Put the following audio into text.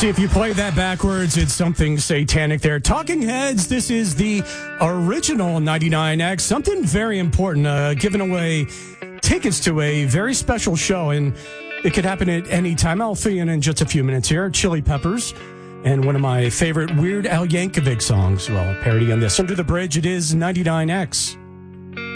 See, if you play that backwards, it's something satanic there. Talking Heads, this is the original 99X. Something very important, giving away tickets to a very special show, and it could happen at any time. I'll fill you in just a few minutes here. Chili Peppers and one of my favorite Weird Al Yankovic songs. Well, a parody on this. Under the Bridge, it is 99X.